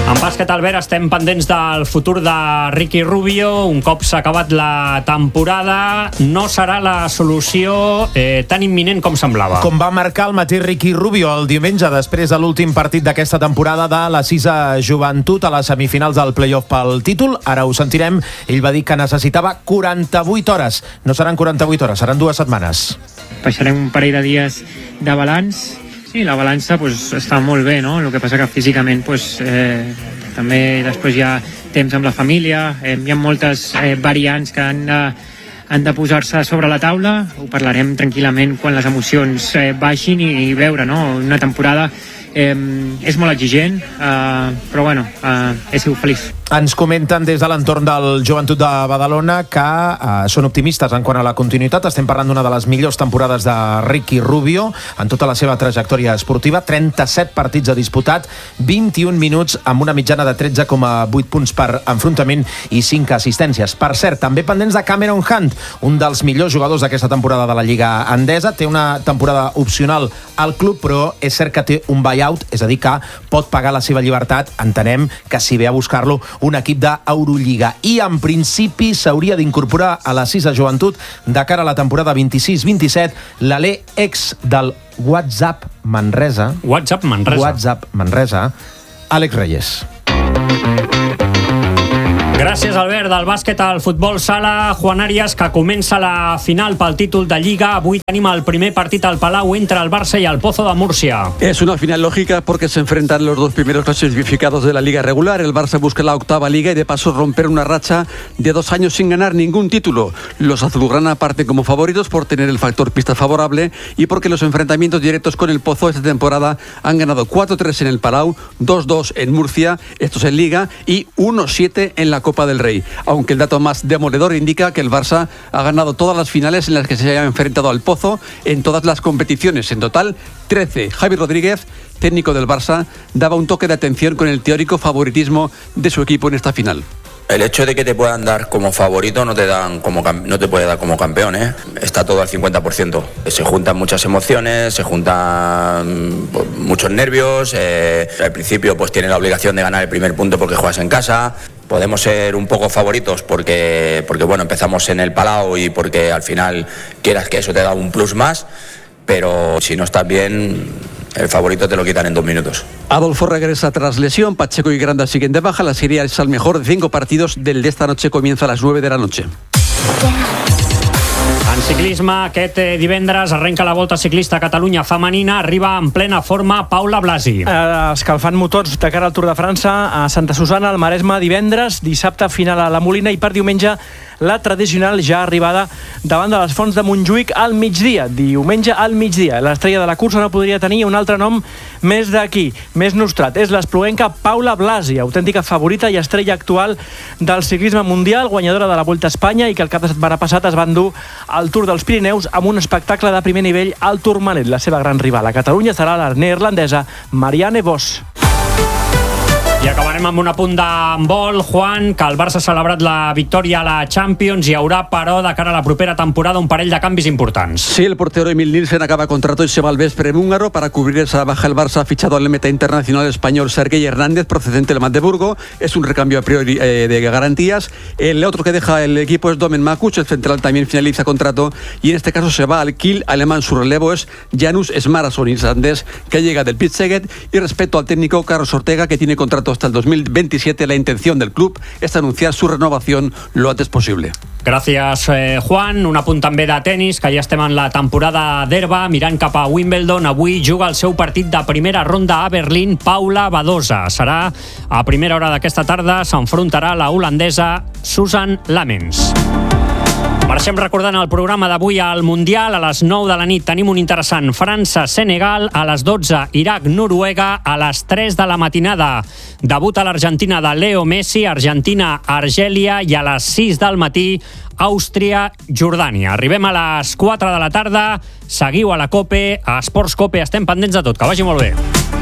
En bàsquet, Albert, estem pendents del futur de Ricky Rubio. Un cop s'ha acabat la temporada, no serà la solució tan imminent com semblava. Com va marcar el mateix Ricky Rubio el diumenge, després de l'últim partit d'aquesta temporada de la 6a Joventut a les semifinals del play-off pel títol. Ara ho sentirem. Ell va dir que necessitava 48 hores. No seran 48 hores, seran 2 setmanes. Passarem un parell de dies de balanç. Sí, la balança està molt bé, no? El que passa que físicament també després hi ha temps amb la família, hi ha moltes variants que han de posar-se sobre la taula. Ho parlarem tranquil·lament quan les emocions baixin i veure, no? Una temporada és molt exigent, però bueno, he sigut feliç. Ens comenten des de l'entorn del Joventut de Badalona que són optimistes en quant a la continuïtat. Estem parlant d'una de les millors temporades de Ricky Rubio en tota la seva trajectòria esportiva. 37 partits ha disputat, 21 minuts amb una mitjana de 13,8 punts per enfrontament i 5 assistències. Per cert, també pendents de Cameron Hunt, un dels millors jugadors d'aquesta temporada de la Lliga Endesa. Té una temporada opcional al club, però és cert que té un buyout, és a dir, que pot pagar la seva llibertat. Entenem que si ve a buscar-lo un equip d'Eurolliga. I en principi s'hauria d'incorporar a la 6a Joventut de cara a la temporada 26-27 l'alè ex del WhatsApp Manresa, Àlex Reyes. Gràcies, Albert. Del bàsquet al futbol sala, Juan Arias, que comença la final pel títol de Lliga. Avui tenim el primer partit al Palau entre el Barça y el Pozo de Murcia. Es una final lógica porque se enfrentan los dos primeros clasificados de la Liga regular. El Barça busca la octava Liga y de paso romper una racha de 2 años sin ganar ningún título. Los azulgrana parten como favoritos por tener el factor pista favorable y porque los enfrentamientos directos con el Pozo esta temporada han ganado 4-3 en el Palau, 2-2 en Murcia, estos en Liga, y 1-7 en la Copa del Rey, aunque el dato más demoledor indica que el Barça ha ganado todas las finales en las que se haya enfrentado al Pozo en todas las competiciones, en total 13. Javi Rodríguez, técnico del Barça, daba un toque de atención con el teórico favoritismo de su equipo en esta final. El hecho de que te puedan dar como favorito no te puede dar como campeón, ¿eh? Está todo al 50%. Se juntan muchas emociones, se juntan muchos nervios. Al principio pues tienes la obligación de ganar el primer punto porque juegas en casa. Podemos ser un poco favoritos porque bueno, empezamos en el Palau y porque al final quieras que eso te da un plus más, pero si no estás bien, el favorito te lo quitan en 2 minutos. Adolfo regresa tras lesión, Pacheco y Granda siguen de baja, la serie es al mejor de 5 partidos, del de esta noche comienza a las 9 de la noche. En ciclisme, aquest divendres arrenca la Volta Ciclista a Catalunya femenina. Arriba en plena forma Paula Blasi. Escalfant motors de cara al Tour de França a Santa Susana, al Maresme, divendres, dissabte final a la Molina i per diumenge la tradicional ja arribada davant de les Fonts de Montjuïc al migdia, diumenge al migdia. L'estrella de la cursa no podria tenir un altre nom més d'aquí, més nostrat. És l'espluenca Paula Blasi, autèntica favorita i estrella actual del ciclisme mundial, guanyadora de la Volta a Espanya i que el cap de setmana passat es va endur al Tour dels Pirineus amb un espectacle de primer nivell al Tourmalet. La seva gran rival a Catalunya serà la neerlandesa Marianne Vos. I acabarem amb un apunt d'handbol, Juan, que el Barça ha celebrat la victòria a la Champions. Hi haurà, però, de cara a la propera temporada, un parell de canvis importants. Sí, el portero Emil Nielsen acaba contrato y se va al Veszprém húngaro. Para cubrir esa baja, el Barça ha fichado al meta internacional español Sergei Hernández, procedente del Magdeburgo. Es un recambio a priori de garantías. El otro que deja el equipo es Domen Makuch, el central también finaliza contrato y en este caso se va al Kiel alemán. Su relevo es Janus Smarason, islandés, que llega del Pitt Szeged. Y respecto al técnico Carlos Ortega, que tiene contrato hasta el 2027, la intención del club es anunciar su renovación lo antes posible. Gràcies, Juan. Un apunt també de tennis, que ja estem en la temporada d'herba, mirant cap a Wimbledon. Avui juga el seu partit de primera ronda a Berlín, Paula Badosa. Serà a primera hora d'aquesta tarda, s'enfrontarà la holandesa Susan Lamens. Marxem recordant el programa d'avui al Mundial. A les 9 de la nit tenim un interessant França-Senegal, a les 12 Iraq-Noruega, a les 3 de la matinada debuta l'Argentina de Leo Messi, Argentina-Argèlia, i a les 6 del matí Àustria-Jordània. Arribem a les 4 de la tarda, seguiu a la COPE, a Esports COPE, estem pendents de tot, que vagi molt bé.